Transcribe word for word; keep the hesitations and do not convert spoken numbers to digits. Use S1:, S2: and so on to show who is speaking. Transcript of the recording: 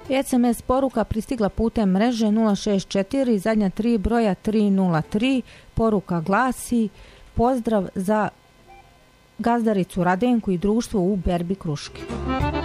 S1: S M S poruka pristigla putem mreže nula šezdeset četiri, zadnja tri broja tri nula tri. Poruka glasi: pozdrav za gazdaricu Radenku i društvo u berbi Kruške.